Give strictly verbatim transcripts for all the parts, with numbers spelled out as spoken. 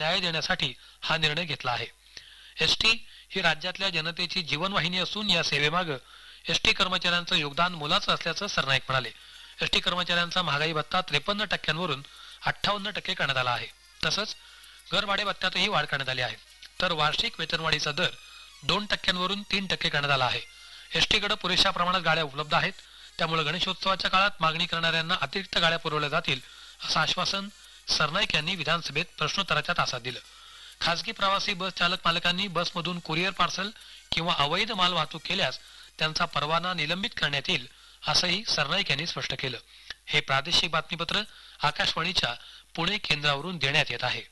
न्याय देण्यासाठी हा निर्णय घेतला आहे। एसटी ही राज्यातल्या जनतेची जीवनवाहिनी असून या सेवेमागे एसटी कर्मचाऱ्यांचं योगदान मोलाचं असल्याचं सरनाईक म्हणाले। एसटी कर्मचाऱ्यांचा महागाई भत्ता त्रेपन्न टक्क्यांवरून अठ्ठावन्न टक्के करण्यात आला आहे। तसंच घरभाडे भत्त्यातही वाढ करण्यात आली आहे। तर वार्षिक वेतनवाढीचा दर दोन टक्क्यांवरून तीन टक्के करण्यात आला आहे। एसटीकडे पुरेशा प्रमाणात गाड्या उपलब्ध आहेत, त्यामुळे गणेशोत्सवाच्या काळात मागणी करणाऱ्यांना अतिरिक्त गाड्या पुरवल्या जातील असं आश्वासन सरनाईक यांनी विधानसभेत प्रश्नोत्तराच्या तासात दिलं। खासगी प्रवासी बस चालक मालकांनी बसमधून कुरिअर पार्सल किंवा अवैध माल वाहतूक केल्यास त्यांचा परवाना निलंबित करण्यात येईल असंही सरनाईक यांनी स्पष्ट केलं। हे प्रादेशिक बातमीपत्र आकाशवाणीच्या पुणे केंद्रावरून देण्यात येत आहे।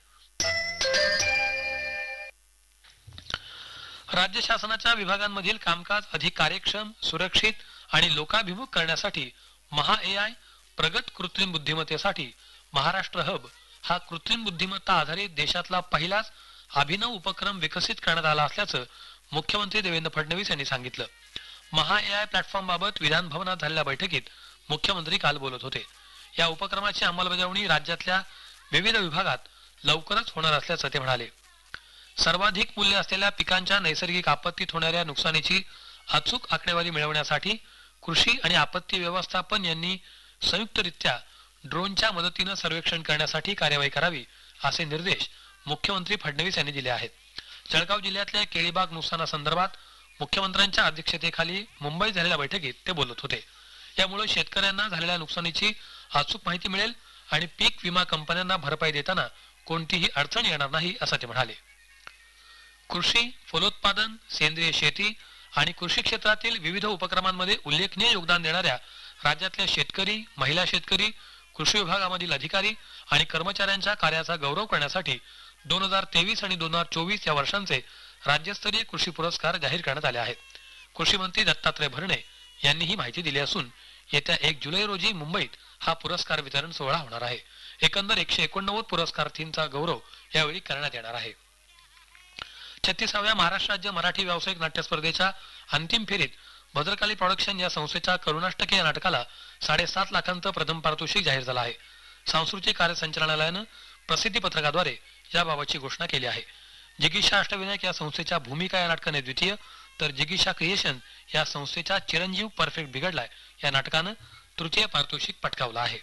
राज्य शासनाच्या विभागांमधील कामकाज अधिक कार्यक्षम, सुरक्षित आणि लोकाभिमुख करण्यासाठी महा एआय प्रगत कृत्रिम बुद्धिमत्तेसाठी महाराष्ट्र हब हा कृत्रिम बुद्धिमत्ता आधारित देशातला पहिलाच अभिनव उपक्रम विकसित करण्यात आला असल्याचं मुख्यमंत्री देवेंद्र फडणवीस यांनी सांगितलं। महा एआय प्लॅटफॉर्म बाबत विधान भवनात झालेल्या बैठकीत मुख्यमंत्री काल बोलत होते। या उपक्रमाची अंमलबजावणी राज्यातल्या विविध विभागात लवकरच होणार असल्याचं ते म्हणाले। सर्वाधिक मूल्य असलेल्या पिकांच्या नैसर्गिक आपत्तीत होणाऱ्या नुकसानीची अचूक आकडेवारी मिळवण्यासाठी कृषी आणि आपत्ती व्यवस्थापन यांनी संयुक्तरित्या ड्रोनच्या मदतीनं सर्वेक्षण करण्यासाठी कार्यवाही करावी असे निर्देश मुख्यमंत्री फडणवीस यांनी दिले आहेत। जळगाव जिल्ह्यातल्या केळीबाग नुकसानासंदर्भात मुख्यमंत्र्यांच्या अध्यक्षतेखाली मुंबईत झालेल्या बैठकीत ते बोलत होते। यामुळे शेतकऱ्यांना झालेल्या नुकसानीची अचूक माहिती मिळेल आणि पीक विमा कंपन्यांना भरपाई देताना कोणतीही अडचण येणार नाही असं ते म्हणाले। कृषी, फलोत्पादन, सेंद्रिय शेती आणि कृषी क्षेत्रातील विविध उपक्रमांमध्ये उल्लेखनीय योगदान देणाऱ्या राज्यातल्या शेतकरी, महिला शेतकरी, कृषी विभागामधील अधिकारी आणि कर्मचाऱ्यांच्या कार्याचा गौरव करण्यासाठी दोन हजार तेवीस आणि दोन हजार चोवीस या वर्षांचे राज्यस्तरीय कृषी पुरस्कार जाहीर करण्यात आले आहेत। कृषी मंत्री दत्तात्रय भरणे यांनी ही माहिती दिली असून येत्या एक जुलै रोजी मुंबईत हा पुरस्कार वितरण सोहळा होणार आहे। एकंदर एकशे एकोणनव्वद पुरस्कारार्थींचा गौरव यावेळी करण्यात येणार आहे। छत्तीसाव्या महाराष्ट्र राज्य मराठी व्यावसायिक नाट्य स्पर्धेच्या अंतिम फेरीत भद्रकाली प्रोडक्शन या संस्थेच्या करुणाष्टके या नाटकाला साडेसात लाखांचं प्रथम पारितोषिक जाहीर झालं आहे। सांस्कृतिक कार्य संचालनालयानं प्रसिद्धी पत्रकाद्वारे याबाबतची घोषणा केली आहे। जिगीषा अष्टविनायक या संस्थेच्या भूमिका या नाटकाने द्वितीय, तर जिगीषा क्रिएशन या संस्थेच्या चिरंजीव परफेक्ट बिघडलाय या नाटकानं तृतीय पारितोषिक पटकावलं आहे।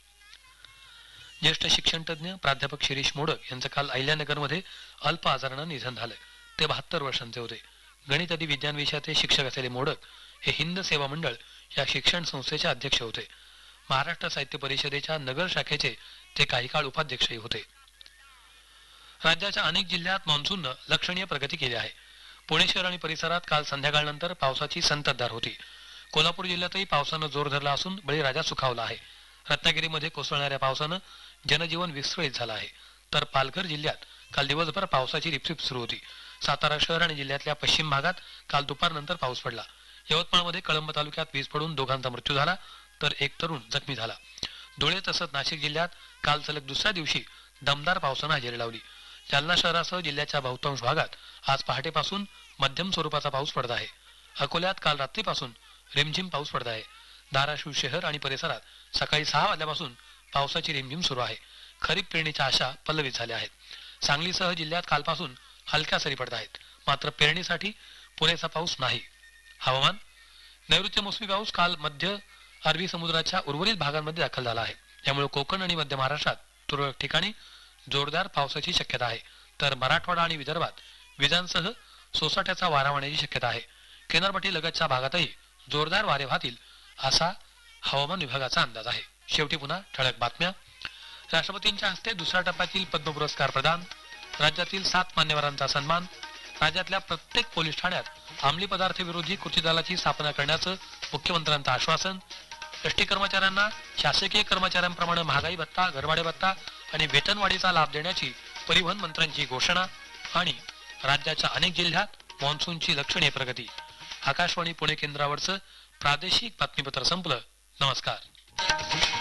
ज्येष्ठ शिक्षण तज्ज्ञ प्राध्यापक शिरीष मोडक यांचं काल अहिल्यानगरमध्ये अल्प आजारानं निधन झालं। ते बहात्तर वर्षांचे होते। गणित आणि विज्ञान विषयाचे शिक्षक असलेले मोडक हे हिंद सेवा मंडळ या शिक्षण संस्थेचे अध्यक्ष होते। महाराष्ट्र साहित्य परिषदेच्या नगर शाखेचे ते काही काळ उपाध्यक्षही होते। राज्याच्या अनेक जिल्ह्यात मान्सूननं लक्षणीय प्रगती केली आहे। पुणे शहर आणि परिसरात काल संध्याकाळनंतर पावसाची संततधार होती। कोल्हापूर जिल्ह्यातही पावसानं जोर धरला असून बळीराजा सुखावला आहे। रत्नागिरीमध्ये कोसळणाऱ्या पावसानं जनजीवन विस्कळीत झालं आहे। तर पालघर जिल्ह्यात काल दिवसभर पावसाची रिपरिप सुरू होती। सातारा शहर आणि जिल्ह्यातल्या पश्चिम भागात काल दुपारनंतर पाऊस पडला। यवतमाळमध्ये कळंब तालुक्यात वीज पडून दोघांचा मृत्यू झाला, तर एक तरुण जखमी झाला। धुळे तसंच नाशिक जिल्ह्यात काल सलग दुसऱ्या दिवशी दमदार पावसानं हजेरी लावली। जालना शहरासह जिल्ह्याच्या बहुतांश भागात आज पहाटेपासून मध्यम स्वरूपाचा पाऊस पडत आहे। अकोल्यात काल रात्रीपासून रिमझिम पाऊस पडत आहे। धाराशिव शहर आणि परिसरात सकाळी सहा वाजल्यापासून पावसाची रिमझिम सुरू आहे। खरीप पेरणीच्या आशा पल्लवित झाल्या आहेत। सांगलीसह जिल्ह्यात कालपासून हलक्या सरी पडत आहेत, मात्र पेरणीसाठी पुरेसा पाऊस नाही। हवामान नैऋत्य मोसमी पाऊस काल मध्य अरबी समुद्राच्या उर्वरित भागांमध्ये दाखल झाला आहे। यामुळे कोकण आणि मध्य महाराष्ट्रात तुरळक ठिकाणी जोरदार पावसाची शक्यता आहे, तर मराठवाडा आणि विदर्भात विजांसह सोसाट्याचा वारा वाहण्याची शक्यता आहे। किनारपट्टी लगतच्या भागातही जोरदार वारे वाहतील असा हवामान विभागाचा अंदाज आहे। शेवटी पुन्हा ठळक बातम्या। राष्ट्रपतींच्या हस्ते दुसऱ्या टप्प्यातील पद्म पुरस्कार प्रदान, राज्यातील सात मान्यवरांचा सन्मान, राज्यातल्या प्रत्येक पोलीस ठाण्यात अंमली पदार्थ विरोधी कृती दलाची स्थापना करण्याचं मुख्यमंत्र्यांचं आश्वासन, एसटी कर्मचाऱ्यांना शासकीय कर्मचाऱ्यांप्रमाणे महागाई भत्ता, घरभाडे भत्ता आणि वेतनवाढीचा लाभ देण्याची परिवहन मंत्र्यांची घोषणा आणि राज्याच्या अनेक जिल्ह्यात मान्सूनची लक्षणीय प्रगती। आकाशवाणी पुणे केंद्रावरचं प्रादेशिक बातमीपत्र संपलं। नमस्कार।